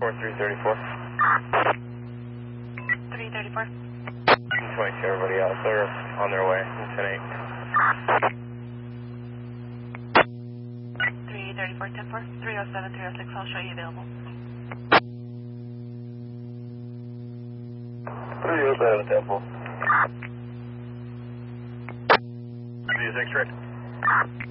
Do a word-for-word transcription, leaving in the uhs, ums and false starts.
four three thirty-four. three thirty-four. twenty-two, everybody else. They're on their way in ten eight. three thirty-four, ten four. three oh seven, three oh six, I'll show you available. three oh seven, ten four. three oh six, right?